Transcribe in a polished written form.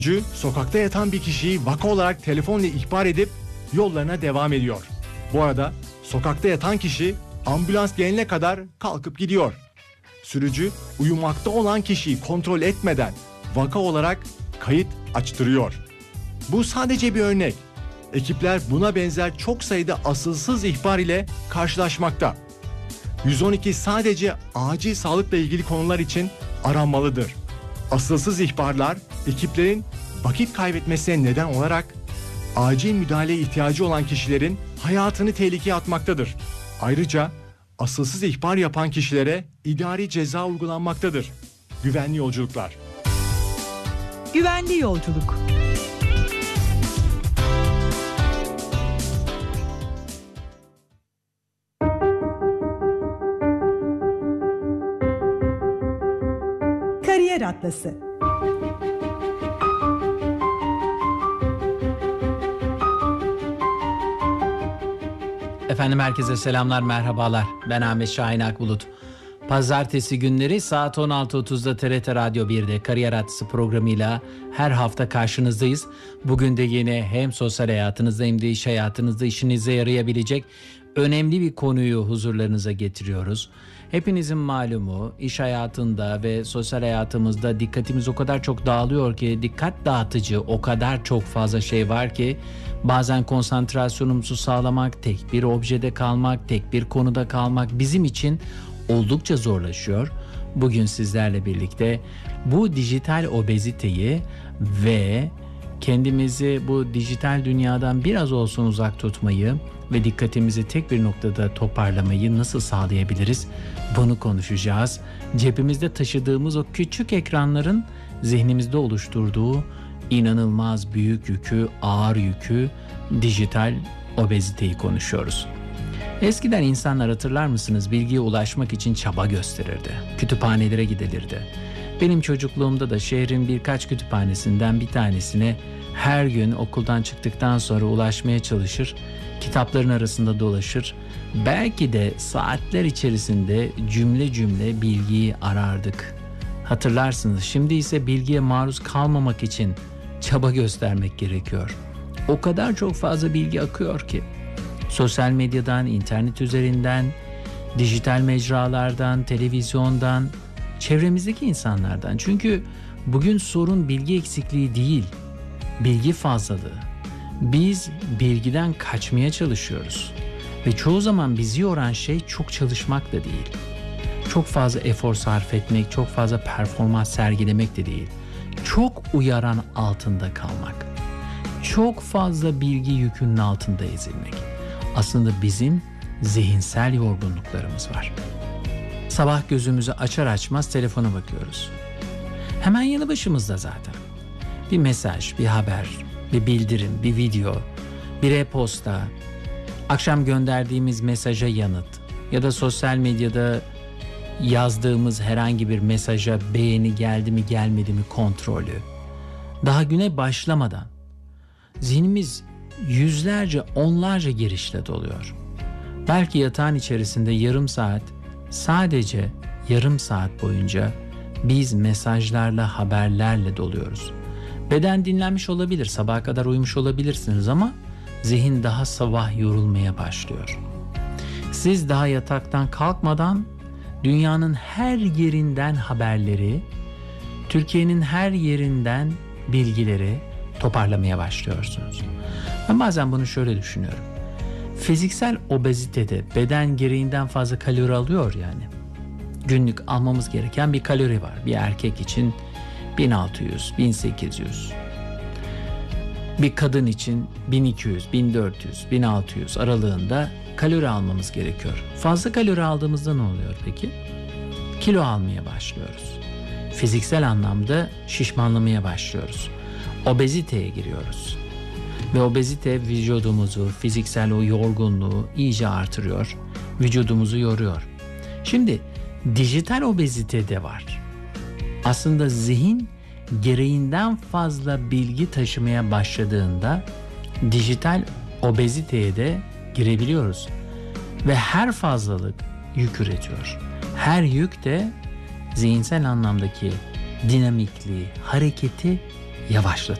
Sokakta yatan bir kişiyi vaka olarak telefonla ihbar edip yollarına devam ediyor. Bu arada sokakta yatan kişi ambulans gelene kadar kalkıp gidiyor. Sürücü uyumakta olan kişiyi kontrol etmeden vaka olarak kayıt açtırıyor. Bu sadece bir örnek. Ekipler buna benzer çok sayıda asılsız ihbar ile karşılaşmakta. 112 sadece acil sağlıkla ilgili konular için aranmalıdır. Asılsız ihbarlar ekiplerin vakit kaybetmesine neden olarak acil müdahaleye ihtiyacı olan kişilerin hayatını tehlikeye atmaktadır. Ayrıca asılsız ihbar yapan kişilere idari ceza uygulanmaktadır. Güvenli yolculuklar. Güvenli yolculuk. Kariyer Atlası. Efendim herkese selamlar, merhabalar. Ben Ahmet Şahin Akbulut. Pazartesi günleri saat 16.30'da TRT Radyo 1'de Kariyer Atlası programıyla her hafta karşınızdayız. Bugün de yine hem sosyal hayatınızda hem de iş hayatınızda işinize yarayabilecek önemli bir konuyu huzurlarınıza getiriyoruz. Hepinizin malumu iş hayatında ve sosyal hayatımızda dikkatimiz o kadar çok dağılıyor ki, dikkat dağıtıcı o kadar çok fazla şey var ki bazen konsantrasyonumuzu sağlamak, tek bir objede kalmak, tek bir konuda kalmak bizim için oldukça zorlaşıyor. Bugün sizlerle birlikte bu dijital obeziteyi ve kendimizi bu dijital dünyadan biraz olsun uzak tutmayı ve dikkatimizi tek bir noktada toparlamayı nasıl sağlayabiliriz? Bunu konuşacağız. Cebimizde taşıdığımız o küçük ekranların zihnimizde oluşturduğu inanılmaz büyük yükü, ağır yükü, dijital obeziteyi konuşuyoruz. Eskiden insanlar, hatırlar mısınız, bilgiye ulaşmak için çaba gösterirdi. Kütüphanelere gidilirdi. Benim çocukluğumda da şehrin birkaç kütüphanesinden bir tanesine her gün okuldan çıktıktan sonra ulaşmaya çalışır, kitapların arasında dolaşır, belki de saatler içerisinde cümle cümle bilgiyi arardık. Hatırlarsınız, şimdi ise bilgiye maruz kalmamak için çaba göstermek gerekiyor. O kadar çok fazla bilgi akıyor ki. Sosyal medyadan, internet üzerinden, dijital mecralardan, televizyondan, çevremizdeki insanlardan. Çünkü bugün sorun bilgi eksikliği değil, bilgi fazlalığı. Biz bilgiden kaçmaya çalışıyoruz. Ve çoğu zaman bizi yoran şey çok çalışmak da değil. Çok fazla efor sarf etmek, çok fazla performans sergilemek de değil. Çok uyaran altında kalmak. Çok fazla bilgi yükünün altında ezilmek. Aslında bizim zihinsel yorgunluklarımız var. Sabah gözümüzü açar açmaz telefona bakıyoruz. Hemen yanı başımızda zaten. Bir mesaj, bir haber, bir bildirim, bir video, bir e-posta, akşam gönderdiğimiz mesaja yanıt ya da sosyal medyada yazdığımız herhangi bir mesaja beğeni geldi mi gelmedi mi kontrolü. Daha güne başlamadan zihnimiz yüzlerce, onlarca girişle doluyor. Belki yatağın içerisinde yarım saat, sadece yarım saat boyunca biz mesajlarla, haberlerle doluyoruz. Beden dinlenmiş olabilir, sabaha kadar uyumuş olabilirsiniz ama zihin daha sabah yorulmaya başlıyor. Siz daha yataktan kalkmadan dünyanın her yerinden haberleri, Türkiye'nin her yerinden bilgileri toparlamaya başlıyorsunuz. Ben bazen bunu şöyle düşünüyorum. Fiziksel obezitede beden gereğinden fazla kalori alıyor yani. Günlük almamız gereken bir kalori var. Bir erkek için 1600, 1800. Bir kadın için 1200, 1400, 1600 aralığında kalori almamız gerekiyor. Fazla kalori aldığımızda ne oluyor peki? Kilo almaya başlıyoruz. Fiziksel anlamda şişmanlamaya başlıyoruz. Obeziteye giriyoruz. Ve obezite vücudumuzu, fiziksel o yorgunluğu iyice artırıyor. Vücudumuzu yoruyor. Şimdi dijital obezite de var. Aslında zihin gereğinden fazla bilgi taşımaya başladığında dijital obeziteye de girebiliyoruz. Ve her fazlalık yük üretiyor. Her yük de zihinsel anlamdaki dinamikliği, hareketi yavaşlatıyor.